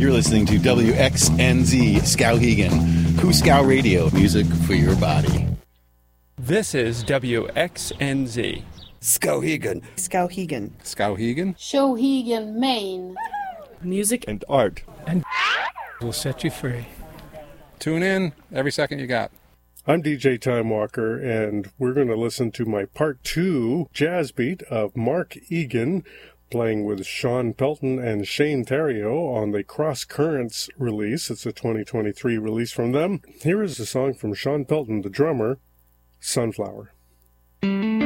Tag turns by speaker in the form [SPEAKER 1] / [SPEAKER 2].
[SPEAKER 1] You're listening to WXNZ Skowhegan, Kuskow Radio, music for your body.
[SPEAKER 2] This is WXNZ.
[SPEAKER 3] Skowhegan.
[SPEAKER 4] Skowhegan.
[SPEAKER 5] Skowhegan.
[SPEAKER 6] Skowhegan, Maine.
[SPEAKER 4] Music
[SPEAKER 5] and art.
[SPEAKER 2] And will set you free.
[SPEAKER 5] Tune in every second you got.
[SPEAKER 7] I'm DJ Time Walker, and we're going to listen to my Part 2 jazz beat of Mark Egan playing with Sean Pelton and Shane Theriault on the Cross Currents release. It's a 2023 release from them. Here is a song from Sean Pelton, the drummer, Sunflower.